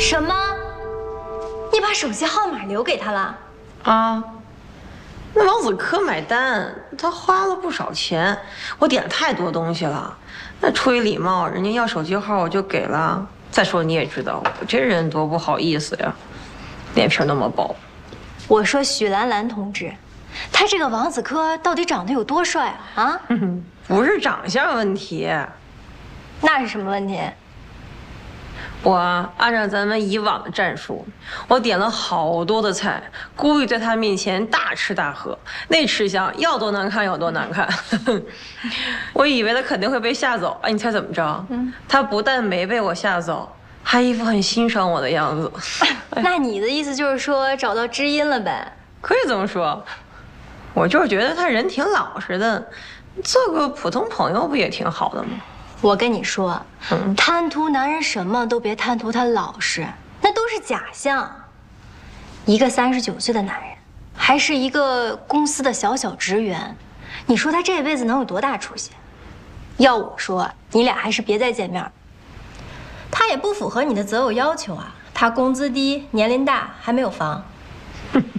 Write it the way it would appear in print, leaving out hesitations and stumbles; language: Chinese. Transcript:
什么？你把手机号码留给他了？ 啊，那王子科买单，他花了不少钱，我点太多东西了。那出于礼貌，人家要手机号我就给了。再说你也知道，我这人多不好意思呀，脸皮那么薄。 我说许兰兰同志，他这个王子科到底长得有多帅啊？啊？ 不是长相问题， 那是什么问题？ 我按照咱们以往的战术，我点了好多的菜，故意在他面前大吃大喝，那吃相要多难看有多难看。我以为他肯定会被吓走，哎，你猜怎么着？他不但没被我吓走，还一副很欣赏我的样子。 那你的意思就是说找到知音了呗？ 可以这么说，我就是觉得他人挺老实的，做个普通朋友不也挺好的吗？ 我跟你说，贪图男人什么都别贪图他老实，那都是假象。一个39岁的男人，还是一个公司的小职员，你说他这辈子能有多大出息？要我说，你俩还是别再见面。他也不符合你的择偶要求啊，他工资低，年龄大，还没有房。